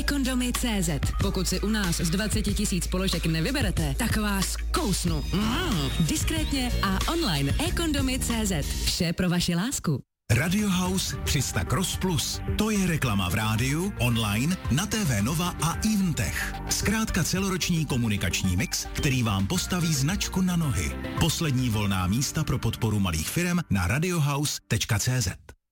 ekondomy.cz. Pokud si u nás z 20 000 položek nevyberete, tak vás kousnu. Diskrétně a online ekondomy.cz. Vše pro vaši lásku. Radio House 300 Cross Plus. To je reklama v rádiu, online, na TV Nova a Eventech. Zkrátka celoroční komunikační mix, který vám postaví značku na nohy. Poslední volná místa pro podporu malých firem na radiohouse.cz.